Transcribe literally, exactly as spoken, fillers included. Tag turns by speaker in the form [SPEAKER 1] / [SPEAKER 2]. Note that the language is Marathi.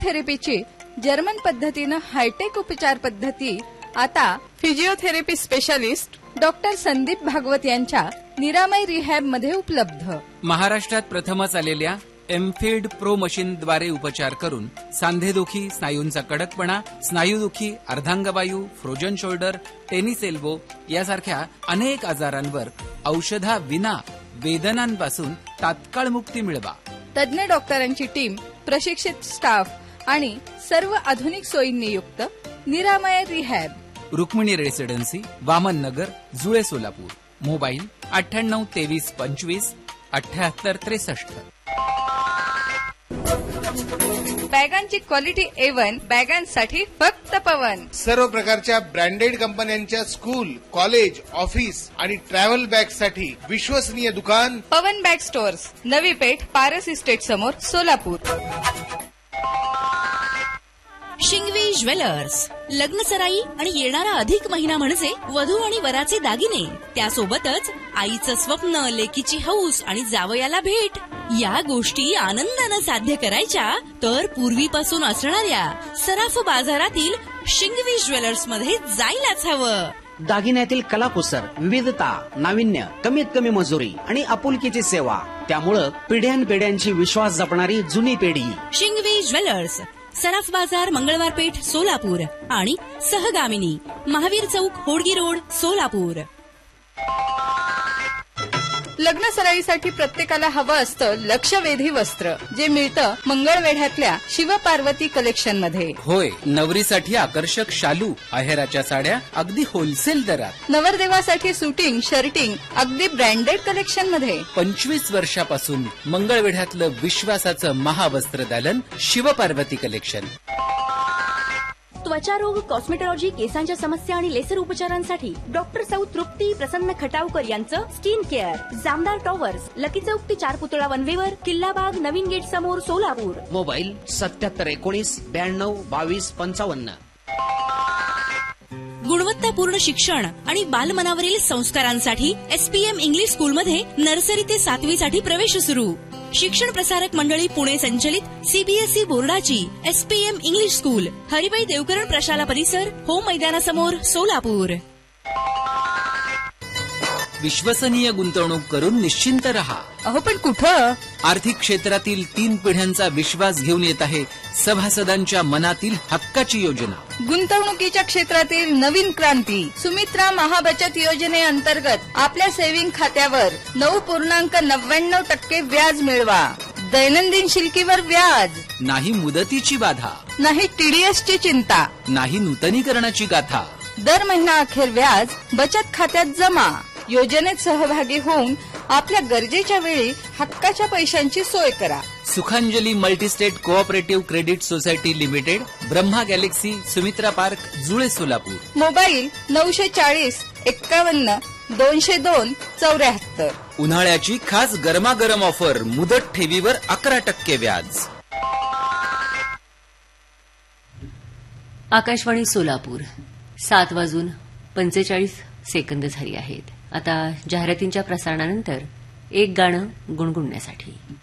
[SPEAKER 1] थेरपीची जर्मन पद्धतीनं हायटेक उपचार पद्धती आता
[SPEAKER 2] physiotherapy specialist
[SPEAKER 1] doctor Sandeep Bhagwat यांच्या निरामय रिहॅब मध्ये उपलब्ध.
[SPEAKER 3] महाराष्ट्रात प्रथमच आलेल्या एमफिल्ड प्रो मशीनद्वारे उपचार करून सांधेदुखी, स्नायूंचा कडकपणा, स्नायूदुखी, अर्धांगवायू, फ्रोजन शोल्डर, टेनिस एल्बो यासारख्या अनेक आजारांवर औषधाविना वेदनांपासून तात्काळ मुक्ती मिळवा.
[SPEAKER 1] तज्ञ डॉक्टरांची टीम, प्रशिक्षित स्टाफ आणि सर्व आधुनिक सोयींनी युक्त निरामय रिहॅब.
[SPEAKER 3] रुक्मिणी रेसिडेन्सी, वामन नगर, जुळे, सोलापूर. मोबाईल अठ्ठ्याण्णव तेवीस पंचवीस अठ्ठ्याहत्तर त्रेसष्ट.
[SPEAKER 1] बॅगांची क्वालिटी ए वन, बॅगांसाठी फक्त पवन.
[SPEAKER 4] सर्व प्रकारच्या ब्रँडेड कंपन्यांच्या स्कूल, कॉलेज, ऑफिस आणि ट्रॅव्हल बॅगसाठी विश्वसनीय दुकान
[SPEAKER 1] पवन bag stores, Navi Peth, Paras estate समोर, सोलापूर.
[SPEAKER 5] शिंगवी ज्वेलर्स, लग्न सराई आणि येणारा अधिक महिना म्हणजे वधू आणि वराचे दागिने, त्यासोबतच आईचं स्वप्न, लेकीची हौस आणि जावयाला भेट या गोष्टी आनंदानं साध्य करायच्या तर पूर्वीपासून असणाऱ्या सराफ बाजारातील शिंगवी ज्वेलर्स मध्ये जायलाच हवं.
[SPEAKER 6] दागिन्यातील कलाकुसर, विविधता, नाविन्य, कमीत कमी मजुरी आणि आपुलकीची सेवा, त्यामुळं पिढ्यानपिढ्यांची विश्वास जपणारी जुनी पिढी.
[SPEAKER 5] शिंगवी ज्वेलर्स, सराफ बाजार, मंगळवार पेठ, सोलापूर आणि सहगामिनी, महावीर चौक, होडगी रोड, सोलापूर.
[SPEAKER 1] लग्न सराईसाठी प्रत्येकाला हवं असतं लक्षवेधी वस्त्र, जे मिळतं मंगळवेढ्यातल्या शिवपार्वती कलेक्शन मध्ये.
[SPEAKER 3] होय, नवरीसाठी आकर्षक शालू, आहेराच्या साड्या अगदी होलसेल दरात.
[SPEAKER 1] नवरदेवासाठी सुटिंग, शर्टिंग अगदी ब्रँडेड कलेक्शन मध्ये.
[SPEAKER 3] पंचवीस वर्षापासून मंगळवेढ्यातलं विश्वासाचं महावस्त्र दालन शिवपार्वती कलेक्शन.
[SPEAKER 7] त्वचारोग, कॉस्मेटॉलॉजी, केसांच्या समस्या आणि लेसर उपचारांसाठी डॉक्टर सौ तृप्ती प्रसन्न खटावकर यांचं skin care. Jamdar towers, lucky चौक ते चार पुतळा वनवेवर, किल्लाबाग, नवीन गेट समोर, सोलापूर.
[SPEAKER 6] मोबाईल सत्याहत्तर एकोणीस ब्याण्णव बावीस पंचावन्न.
[SPEAKER 5] गुणवत्तापूर्ण शिक्षण आणि बालमनावरील संस्कारांसाठी एसपीएम इंग्लिश स्कूलमध्ये नर्सरी ते सातवीसाठी प्रवेश सुरू. शिक्षण प्रसारक मंडळी पुणे संचलित सीबीएसई बोर्डाची SPM English school, Haribhai Devkaran प्रशाला परिसर, होम मैदानासमोर, सोलापूर.
[SPEAKER 3] विश्वसनीय गुंतवणूक करून निश्चिंत रहा.
[SPEAKER 1] अहो पण कुठं?
[SPEAKER 3] आर्थिक क्षेत्रातील तीन पिढ्यांचा विश्वास घेऊन येत आहे सभासदांच्या मनातील हक्काची योजना.
[SPEAKER 1] गुंतवणुकीच्या क्षेत्रातील नवीन क्रांती. सुमित्रा महाबचत योजनेअंतर्गत आपल्या सेव्हिंग खात्यावर नऊ पूर्णांक नव्याण्णव टक्के व्याज मिळवा. दैनंदिन शिल्कीवर व्याज
[SPEAKER 3] नाही, मुदतीची बाधा
[SPEAKER 1] नाही, टीडीएसची चिंता
[SPEAKER 3] नाही, नूतनीकरणाची गाथा.
[SPEAKER 1] दर महिना अखेर व्याज बचत खात्यात जमा. योजनेत सहभागी होऊन आपल्या गरजेच्या वेळी हक्काच्या पैशांची सोय करा.
[SPEAKER 3] सुखांजली multi-state cooperative credit society limited, Brahma Galaxy, Sumitra park, जुळे, सोलापूर.
[SPEAKER 1] मोबाईल नऊशे चाळीस एक्कावन्न दोनशे दोन चौऱ्याहत्तर.
[SPEAKER 3] उन्हाळ्याची खास गरमागरम ऑफर, मुदत ठेवीवर अकरा टक्के व्याज.
[SPEAKER 8] आकाशवाणी सोलापूर, सात वाजून पंचेचाळीस सेकंद झाली आहेत. आता जाहिरातींच्या प्रसारणानंतर एक गाणं गुणगुणण्यासाठी.